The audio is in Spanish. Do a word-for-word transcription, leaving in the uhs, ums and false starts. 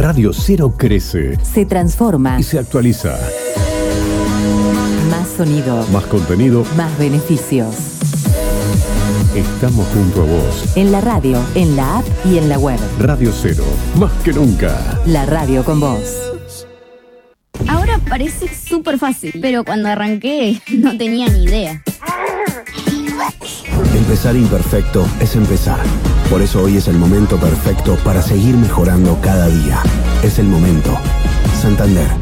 Radio Cero crece, se transforma y se actualiza. Más sonido, Más contenido, más beneficios. Estamos junto a vos. En la radio, en la app y en la web. Radio Cero, más que nunca. La radio con vos. Ahora parece súper fácil, pero cuando arranqué no tenía ni idea. Empezar imperfecto es empezar. Por eso hoy es el momento perfecto para seguir mejorando cada día. Es el momento. Santander.